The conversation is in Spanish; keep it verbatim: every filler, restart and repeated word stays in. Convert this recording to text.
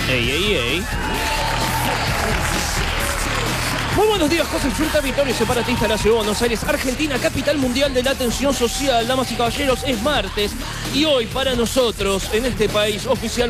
Ey, ey, ey. Muy buenos días, José Fruta, Vittorio Separatista de la Ciudad de Buenos Aires, Argentina, capital mundial de la atención social. Damas y caballeros, es martes y hoy para nosotros, en este país, oficialmente